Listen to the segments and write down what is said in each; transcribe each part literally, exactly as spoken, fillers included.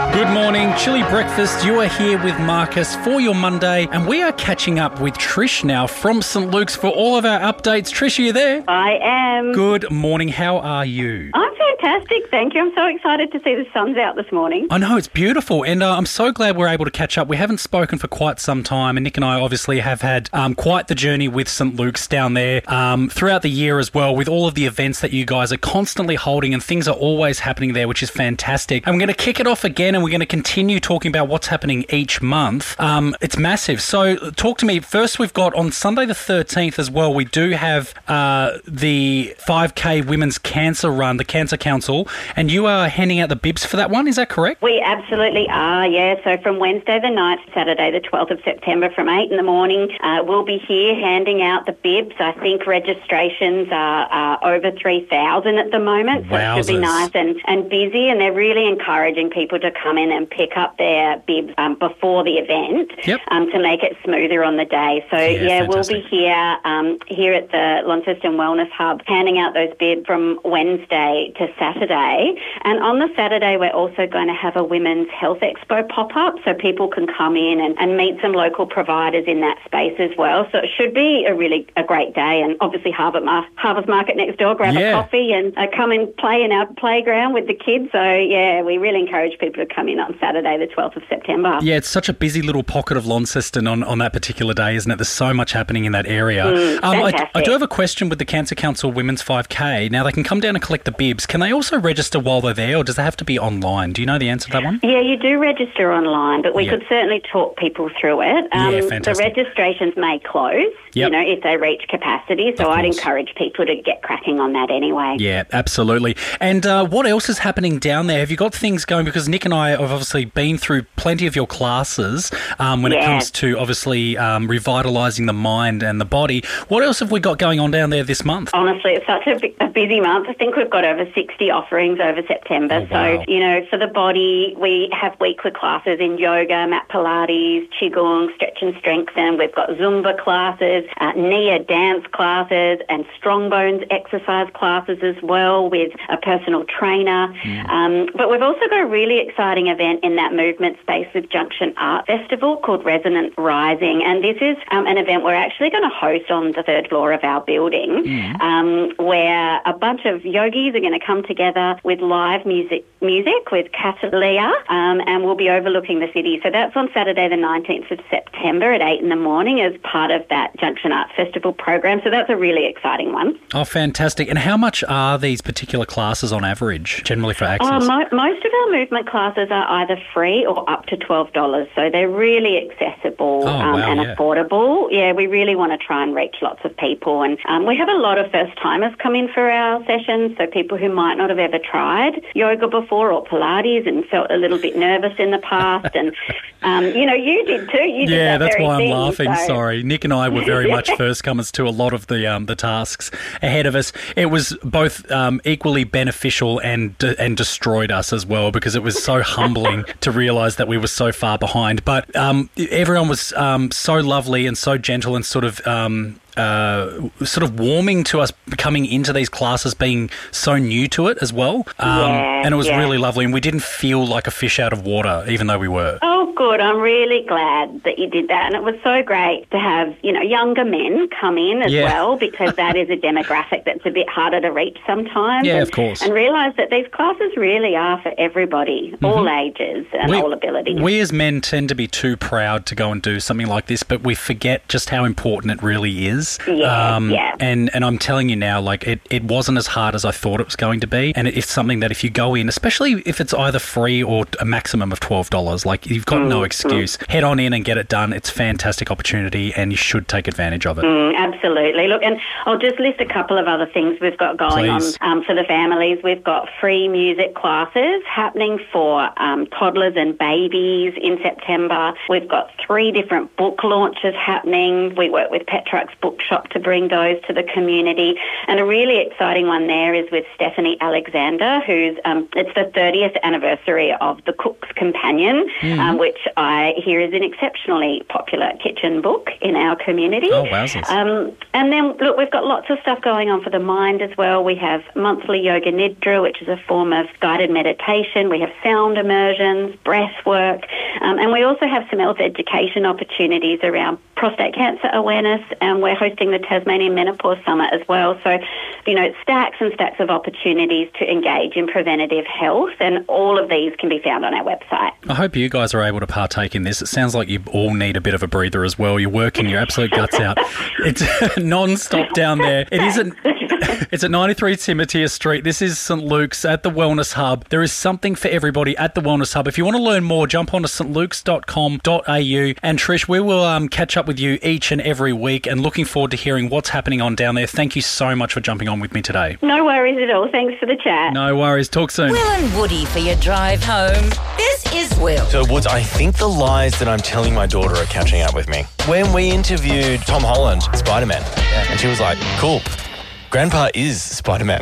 Good morning, Chili Breakfast. You are here with Marcus for your Monday, and we are catching up with Trish now from St Luke's for all of our updates. Trish, are you there? I am. Good morning. How are you? I'm fantastic, thank you. I'm so excited to see the sun's out this morning. I know, it's beautiful, and uh, I'm so glad we're able to catch up. We haven't spoken for quite some time, and Nick and I obviously have had um, quite the journey with St Luke's down there um, throughout the year as well, with all of the events that you guys are constantly holding, and things are always happening there, which is fantastic. And we're going to kick it off again, and we're going to continue talking about what's happening each month. Um, it's massive. So talk to me. First, we've got on Sunday the thirteenth as well, we do have uh, the five K Women's Cancer Run, the Cancer Council, and you are handing out the bibs for that one, is that correct? We absolutely are, yeah. So from Wednesday the ninth to Saturday the twelfth of September from eight in the morning, uh, we'll be here handing out the bibs. I think registrations are, are over three thousand at the moment, so Wowzers. it should be nice and, and busy, and they're really encouraging people to come in and pick up their bibs um, before the event Yep. um, to make it smoother on the day. So, Yeah, yeah, we'll fantastic. be here um, here at the Launceston Wellness Hub handing out those bibs from Wednesday to Saturday. And on the Saturday, we're also going to have a Women's Health Expo pop-up, so people can come in and, and meet some local providers in that space as well. So it should be a really a great day. And obviously Harvest, Mar- Harvest Market next door, grab Yeah. a coffee and uh, come and play in our playground with the kids. So, yeah, we really encourage people to come in on Saturday, the twelfth of September. Yeah, it's such a busy little pocket of Launceston on, on that particular day, isn't it? There's so much happening in that area. Mm, um, I, fantastic. I do have a question with the Cancer Council Women's five K. Now, they can come down and collect the bibs. Can they also register while they're there, or does it have to be online? Do you know the answer to that one? Yeah, you do register online, but we Yeah. could certainly talk people through it. Yeah, the fantastic. registrations may close, you Yep. know, if they reach capacity, so Of I'd course. encourage people to get cracking on that anyway. Yeah, absolutely. And uh, what else is happening down there? Have you got things going? Because Nick and I have obviously been through plenty of your classes um, when it Yeah. comes to obviously um, revitalising the mind and the body. What else have we got going on down there this month? Honestly, it's such a, bu- a busy month. I think we've got over sixty offerings over September. Oh, wow. So, you know, for the body, we have weekly classes in yoga, mat Pilates, Qigong, stretch and strengthen. We've got Zumba classes, uh, Nia dance classes, and strong bones exercise classes as well with a personal trainer. Mm. Um, but we've also got a really exciting event in that movement space with Junction Art Festival called Resonant Rising. And this is um, an event we're actually going to host on the third floor of our building, Mm. um, where a bunch of yogis are going to come together with live music music with Catalia, um, and we'll be overlooking the city. So that's on Saturday the nineteenth of September at eight in the morning as part of that Junction Art Festival program. So that's a really exciting one. Oh, fantastic. And how much are these particular classes on average, generally for access? Oh, mo- most of our movement classes are either free or up to twelve dollars, so they're really accessible Oh, um, wow, and yeah. affordable. Yeah, we really want to try and reach lots of people, and um, we have a lot of first-timers come in for our sessions, so people who might not have ever tried yoga before or Pilates and felt a little bit nervous in the past, and, um, you know, you did too. You did Yeah, that that's very why I'm thing, laughing. so- Sorry. Nick and I were very much first comers to a lot of the um, the tasks ahead of us. It was both um, equally beneficial and and destroyed us as well, because it was so humbling to realise that we were so far behind. But um, everyone was um, so lovely and so gentle and sort of... Um, uh, sort of warming to us coming into these classes, being so new to it as well. Um, Yeah, and it was yeah. really lovely, and we didn't feel like a fish out of water, even though we were. Oh, good. I'm really glad that you did that. And it was so great to have, you know, younger men come in as Yeah. well, because that is a demographic that's a bit harder to reach sometimes. Yeah, and, of course. And realise that these classes really are for everybody, all ages and all abilities. We as men tend to be too proud to go and do something like this, but we forget just how important it really is. Yeah, yeah. And and I'm telling you now, like, it, it wasn't as hard as I thought it was going to be. And it, it's something that if you go in, especially if it's either free or a maximum of twelve dollars, like, you've got no excuse. Head on in and get it done. It's a fantastic opportunity, and you should take advantage of it. Mm, absolutely. Look, and I'll just list a couple of other things we've got going Please. on um, for the families. We've got free music classes happening for um, toddlers and babies in September. We've got three different book launches happening. We work with Petrarch's Book cook shop to bring those to the community. And a really exciting one there is with Stephanie Alexander, who's, um, it's the thirtieth anniversary of The Cook's Companion, mm. um, which I hear is an exceptionally popular kitchen book in our community. Oh, wowzers. Um, and then, look, we've got lots of stuff going on for the mind as well. We have monthly Yoga Nidra, which is a form of guided meditation. We have sound immersions, breath work, um, and we also have some health education opportunities around prostate cancer awareness, and we're hosting the Tasmanian Menopause Summit as well. So, you know, stacks and stacks of opportunities to engage in preventative health, and all of these can be found on our website. I hope you guys are able to partake in this. It sounds like you all need a bit of a breather as well. You're working your absolute guts out. It's non-stop down there. It isn't... It's at ninety-three Timotea Street. This is St Luke's at the Wellness Hub. There is something for everybody at the Wellness Hub. If you want to learn more, jump on to st lukes dot com dot a u. And Trish, we will um, catch up with you each and every week, and looking forward to hearing what's happening on down there. Thank you so much for jumping on with me today. No worries at all. Thanks for the chat. No worries. Talk soon. Will and Woody for your drive home. This is Will. So, Woods, I think the lies that I'm telling my daughter are catching up with me. When we interviewed Tom Holland, Spider-Man, yeah. and she was like, cool. Grandpa is Spider-Man.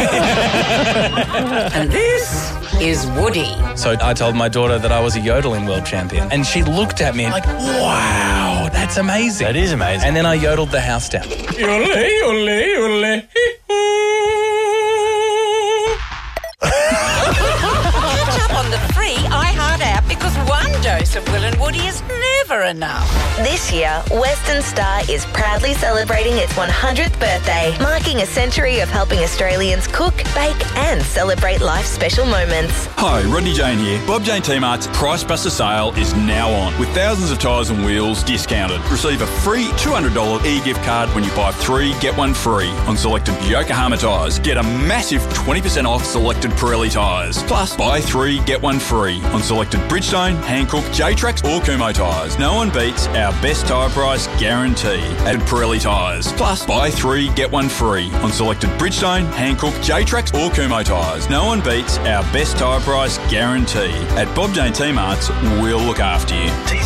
And this is Woody. So I told my daughter that I was a yodeling world champion, and she looked at me like, wow, that's amazing. That is amazing. And then I yodeled the house down. Yodel, yodel, yodel. Catch up on the free iHeart app, because one dose of Will and Woody is never enough. This year, Western Star is proudly celebrating its one hundredth birthday, marking a century of helping Australians cook, bake and celebrate life's special moments. Hi, Rodney Jane here. Bob Jane T-Mart's Price Buster sale is now on, with thousands of tyres and wheels discounted. Receive a free two hundred dollars e-gift card when you buy three, get one free on selected Yokohama tyres. Get a massive twenty percent off selected Pirelli tyres. Plus, buy three, get one free on selected Bridgestone, Hankook, J-Trax or Kumho tyres. No one beats our best tyre price guarantee at Pirelli tyres. Plus, buy three, get one free on selected Bridgestone, Hankook, J-Trax or Kumho tyres. No one beats our best tyre price guarantee. At Bob Jane T-Mart's, we'll look after you.